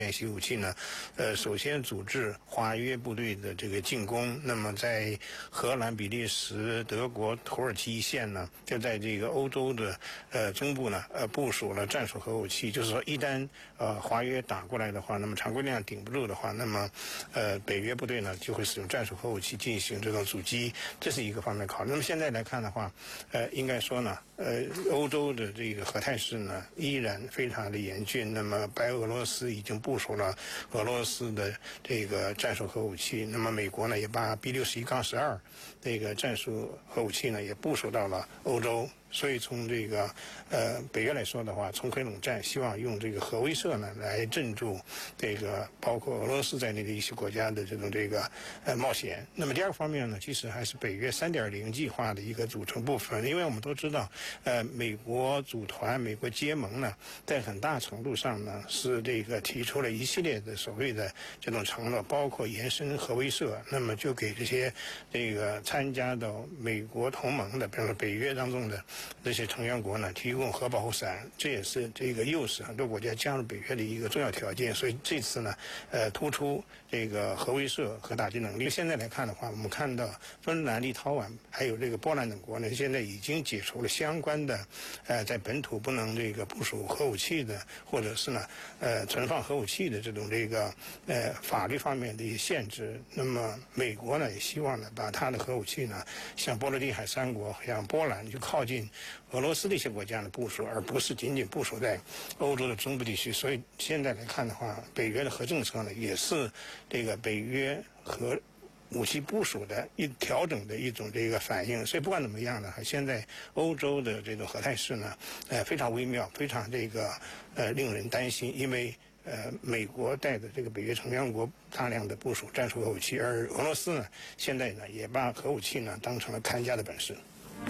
系武器呢，首先组织华约部队的这个进攻。那么在荷兰、比利时、德国、土耳其一线呢，就在这个欧洲的中部呢，部署了战术核武器。就是说，一旦华约打过来的话，那么常规力量顶不住的话，那么北约部队呢就会使用战术核武器进行这种阻击，这是一个方面考虑。那么现在来看的话，应该说呢，欧洲的这个核态势呢依然非常的严峻。那么白俄罗斯已经部署了俄罗斯的这个战术核武器，那么美国呢也把 B61-12这个战术核武器呢也部署到了欧洲。所以从这个北约来说的话，冲盔冷战，希望用这个核威慑呢来镇住这个包括俄罗斯在内的一些国家的这种冒险。那么第二个方面呢，其实还是北约3.0计划的一个组成部分。因为我们都知道，美国组团、美国结盟呢，在很大程度上呢是这个提出了一系列的所谓的这种承诺，包括延伸核威慑，那么就给这些参加到美国同盟的，比如说北约当中的这些成员国呢，提供核保护伞，这也是这个诱使很多国家加入北约的一个重要条件。所以这次呢，突出这个核威慑和打击能力。现在来看的话，我们看到芬兰、立陶宛还有这个波兰等国呢，现在已经解除了相关的在本土不能部署核武器的，或者是呢存放核武器的这种法律方面的一些限制。那么美国呢也希望呢把它的核武器呢向波罗的海三国、像波兰就靠近俄罗斯的一些国家的部署，而不是仅仅部署在欧洲的中部地区。所以现在来看的话，北约的核政策呢，也是这个北约核武器部署的调整的一种反应。所以不管怎么样呢，现在欧洲的这种核态势呢，非常微妙，非常令人担心。因为美国带的这个北约成员国大量的部署战术核武器，而俄罗斯呢，现在呢也把核武器呢当成了看家的本事。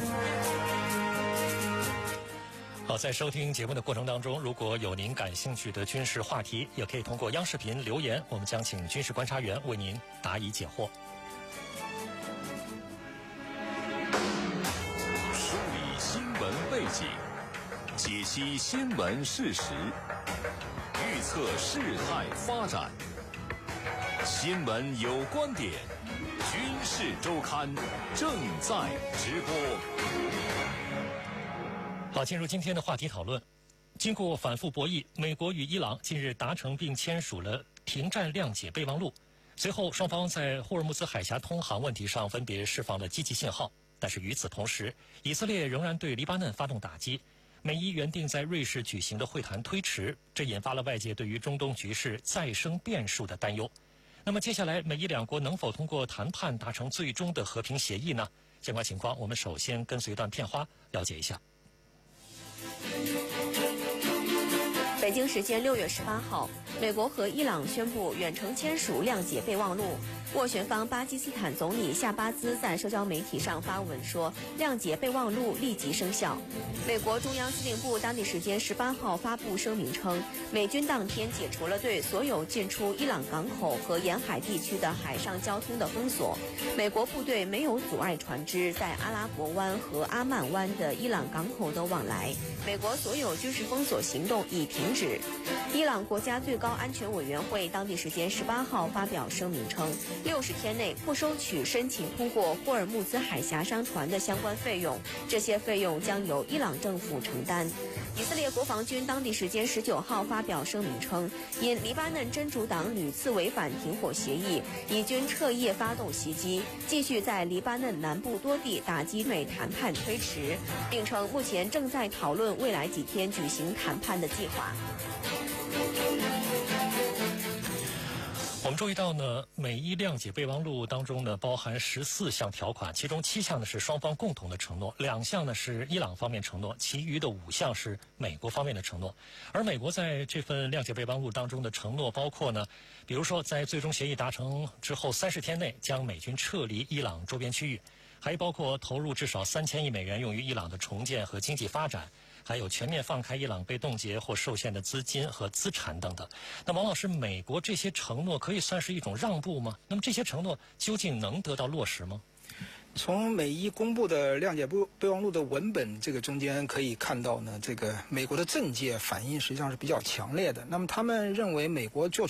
好，在收听节目的过程当中，如果有您感兴趣的军事话题，也可以通过央视频留言，我们将请军事观察员为您答疑解惑。 梳理新闻背景，解析新闻事实，预测事态发展。新闻有观点，军事周刊正在直播。 好，进入今天的话题讨论。经过反复博弈，美国与伊朗近日达成并签署了停战谅解备忘录。随后，双方在霍尔木兹海峡通航问题上分别释放了积极信号。但是与此同时，以色列仍然对黎巴嫩发动打击。美伊原定在瑞士举行的会谈推迟，这引发了外界对于中东局势再生变数的担忧。那么接下来，美伊两国能否通过谈判达成最终的和平协议呢？相关情况，我们首先跟随一段片花了解一下。 北京时间6月18号，美国和伊朗宣布远程签署谅解备忘录。斡旋方巴基斯坦总理夏巴兹在社交媒体上发文说，谅解备忘录立即生效。美国中央司令部当地时间18号发布声明称，美军当天解除了对所有进出伊朗港口和沿海地区的海上交通的封锁。美国部队没有阻碍船只在阿拉伯湾和阿曼湾的伊朗港口的往来。美国所有军事封锁行动已停止。伊朗国家最高安全委员会当地时间18号发表声明称，60天内不收取申请通过霍尔木兹海峡商船的相关费用，这些费用将由伊朗政府承担。以色列国防军当地时间19号发表声明称，因黎巴嫩真主党屡次违反停火协议，以军彻夜发动袭击，继续在黎巴嫩南部多地打击美谈判推迟，并称目前正在讨论未来几天举行谈判的计划。 我们注意到呢，美伊谅解备忘录当中呢包含14项条款，其中7项呢是双方共同的承诺，2项呢是伊朗方面承诺，其余的5项是美国方面的承诺。而美国在这份谅解备忘录当中的承诺包括呢，比如说在最终协议达成之后30天内将美军撤离伊朗周边区域，还包括投入至少3000亿美元用于伊朗的重建和经济发展，还有全面放开伊朗被冻结或受限的资金和资产等等。那王老师，美国这些承诺可以算是一种让步吗？那么这些承诺究竟能得到落实吗？ 从美伊公布的谅解备忘录的文本这个中间可以看到呢，这个美国的政界反应实际上是比较强烈的。那么他们认为美国就